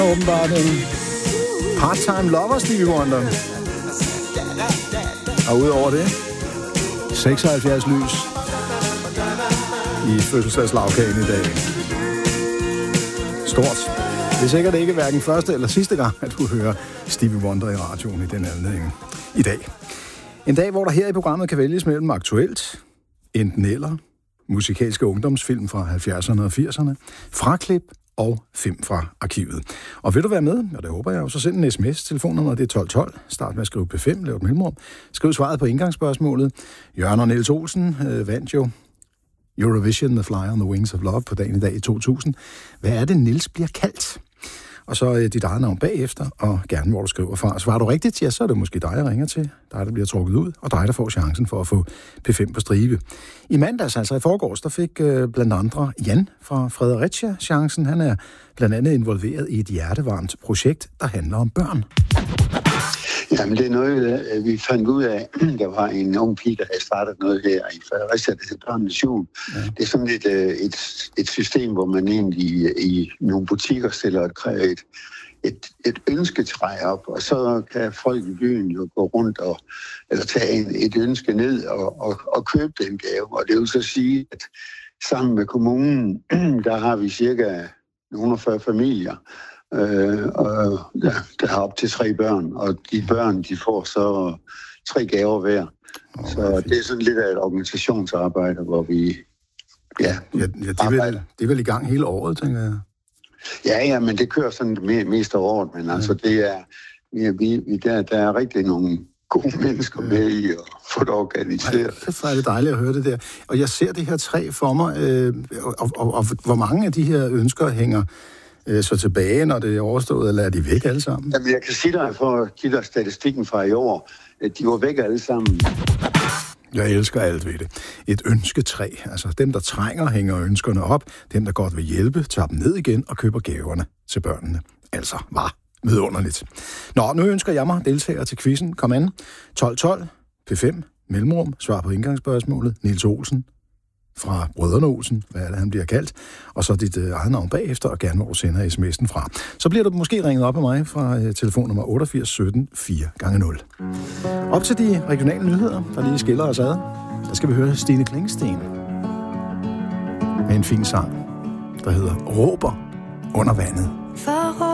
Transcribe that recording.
Åbenbart en part-time lover, Stevie Wonder. Og udover det, 76 lys i fødselsdagslagkagen i dag. Stort. Det er sikkert ikke hverken første eller sidste gang, at du hører Stevie Wonder i radioen i den anledning i dag. En dag, hvor der her i programmet kan vælges mellem aktuelt, enten eller, musikalske ungdomsfilm fra 70'erne og 80'erne, fraklip og film fra arkivet. Og vil du være med, og det håber jeg jo, så send en sms. Telefonnummeret det er 1212. Start med at skrive P5, lav et mellemrum. Skriv svaret på indgangsspørgsmålet. Jørgen og Niels Olsen vandt jo Eurovision The Fly on the Wings of Love på dagen i dag i 2000. Hvad er det, Niels bliver kaldt? Og så dit eget navn bagefter, og gerne hvor du skriver fra. Svarer du rigtigt, ja, så er det måske dig, jeg ringer til. Dig, der bliver trukket ud, og dig, der får chancen for at få P5 på stribe. I mandags, altså i forgårs, der fik blandt andre Jan fra Fredericia chancen. Han er blandt andet involveret i et hjertevarmt projekt, der handler om børn. Jamen, det er noget, vi fandt ud af. Der var en ung pige, der havde startet noget her i Fredericia, det hedder Børnenes Jul. Ja. Det er sådan et system, hvor man egentlig i nogle butikker stiller et ønsketræ op, og så kan folk i byen jo gå rundt eller tage et ønske ned og købe den gave. Og det vil så sige, at sammen med kommunen, der har vi cirka 140 familier, og der har op til 3 børn, og de børn, de får så 3 gaver hver. Så det er sådan lidt af et organisationsarbejde, hvor vi... Ja, det er vel i gang hele året, tænker jeg. Ja, men det kører sådan mest af året, men altså det er... Der er rigtig nogle gode mennesker med i at få det organiseret. Så er det dejligt at høre det der. Og jeg ser det her træ for mig, og hvor mange af de her ønsker hænger så tilbage, når det er overstået, eller er de væk alle sammen? Jamen, jeg kan sige dig, for at give dig statistikken fra i år, at de var væk alle sammen. Jeg elsker alt ved det. Et ønsketræ. Altså dem, der trænger, hænger ønskerne op. Dem, der godt vil hjælpe, tager dem ned igen og køber gaverne til børnene. Altså, var vidunderligt. Nå, nu ønsker jeg mig deltager til quizzen. Kom an. 1212, P5, mellemrum, svar på indgangsspørgsmålet. Niels Olsen fra Brødrene Olsen, hvad er det, han bliver kaldt, og så dit eget navn bagefter, og gerne hvor du sender sms'en fra. Så bliver du måske ringet op af mig fra telefonnummer 88 17 4x0. Op til de regionale nyheder, der lige skiller os ad. Der skal vi høre Stine Klingsten med en fin sang, der hedder Råber under vandet.